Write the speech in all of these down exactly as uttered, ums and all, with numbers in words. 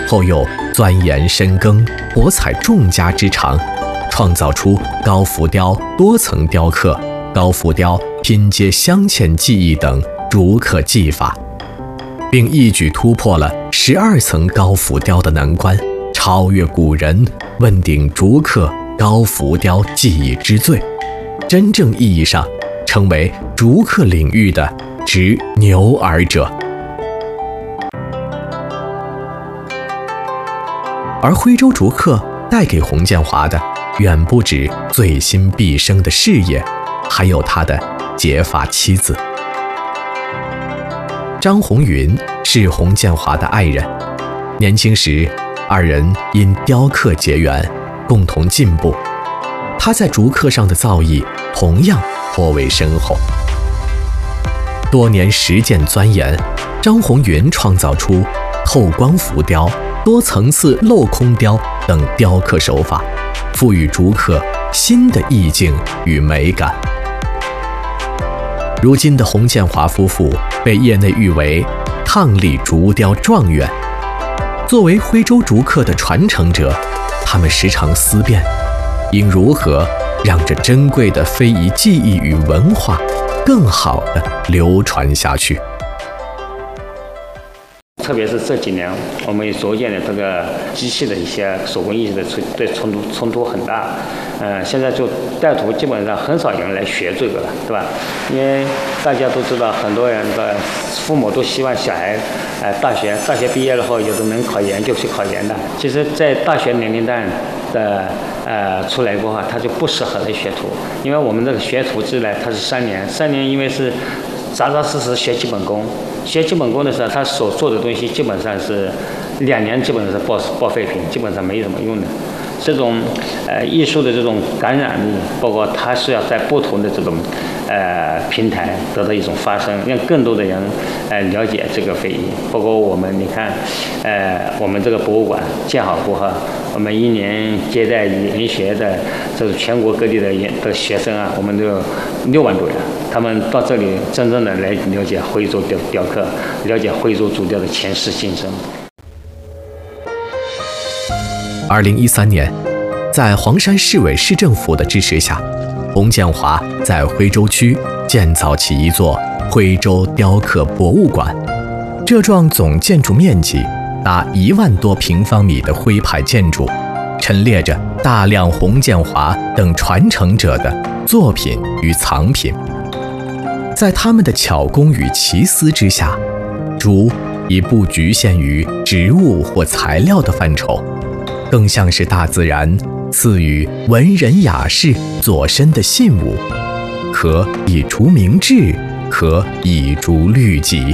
后又钻研深耕，博采众家之长，创造出高浮雕、多层雕刻、高浮雕拼接镶嵌技艺等竹刻技法，并一举突破了十二层高浮雕的难关，超越古人，问鼎竹刻高浮雕技艺之最，真正意义上成为竹刻领域的执牛耳者。而徽州竹刻带给洪建华的远不止醉心毕生的事业，还有他的结发妻子张红云，是洪建华的爱人。年轻时，二人因雕刻结缘，共同进步。他在竹刻上的造诣同样颇为深厚。多年实践钻研，张红云创造出透光浮雕、多层次镂空雕等雕刻手法，赋予竹刻新的意境与美感。如今的洪建华夫妇被业内誉为伉俪竹雕状元。作为徽州竹刻的传承者，他们时常思辨，应如何让这珍贵的非遗技艺与文化更好地流传下去。 特别是这几年，我们逐渐的这个机器的一些手工艺的对冲突冲突很大，呃，现在就带徒基本上很少有人来学这个了，对吧？因为大家都知道，很多人的父母都希望小孩，呃，大学大学毕业了后，有的能考研就去考研的。其实，在大学年龄段的呃出来过后，他就不适合来学徒，因为我们这个学徒制呢，它是三年，三年因为是扎扎实实学基本功。学基本功的时候，他所做的东西基本上是两年基本上是报报废品，基本上没什么用的。这种呃艺术的这种感染力，包括它是要在不同的这种呃平台得到一种发生，让更多的人呃了解这个非遗。包括我们，你看，呃我们这个博物馆建好过后，我们一年接待研学的，这是全国各地的研的学生啊，我们都有六万多人。他们到这里真正的来了解徽州雕雕刻，了解徽州竹雕的前世今生。 二零一三年，在黄山市委市政府的支持下，洪建华在徽州区建造起一座徽州雕刻博物馆。这幢总建筑面积达一万多平方米的徽派建筑，陈列着大量洪建华等传承者的作品与藏品。在他们的巧工与奇思之下，竹已不局限于植物或材料的范畴，更像是大自然赐予文人雅士左身的信物，可以竹明志，可以竹律己。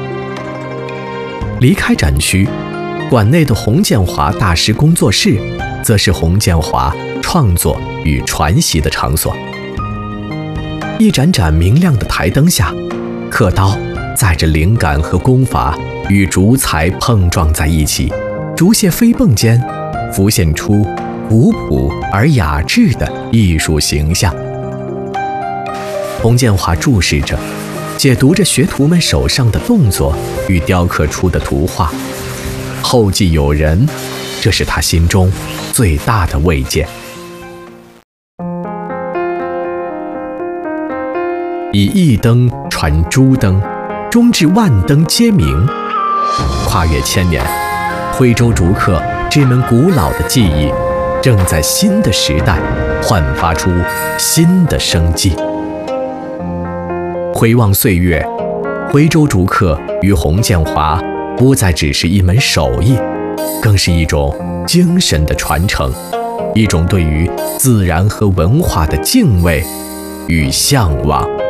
离开展区，馆内的洪建华大师工作室，则是洪建华创作与传习的场所。一盏盏明亮的台灯下，刻刀载着灵感和功法与竹材碰撞在一起，竹屑飞蹦间浮现出古朴而雅致的艺术形象。洪建华注视着，解读着学徒们手上的动作与雕刻出的图画，后继有人，这是他心中最大的慰藉。以一灯传诸灯，终至万灯皆明。跨越千年，徽州竹刻这门古老的技艺，正在新的时代焕发出新的生机。回望岁月，徽州竹刻与洪建华不再只是一门手艺，更是一种精神的传承，一种对于自然和文化的敬畏与向往。